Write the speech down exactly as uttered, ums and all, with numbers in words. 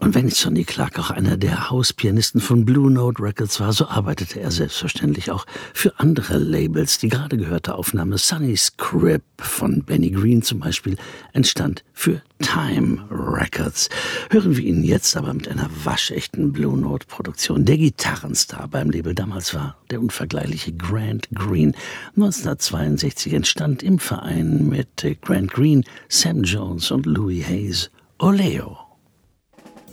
Und wenn Sonny Clark auch einer der Hauspianisten von Blue Note Records war, so arbeitete er selbstverständlich auch für andere Labels. Die gerade gehörte Aufnahme Sonny's Crib von Benny Green zum Beispiel entstand für Time Records. Hören wir ihn jetzt aber mit einer waschechten Blue Note Produktion. Der Gitarrenstar beim Label damals war der unvergleichliche Grant Green. neunzehnhundertzweiundsechzig entstand im Verein mit Grant Green, Sam Jones und Louis Hayes Oleo.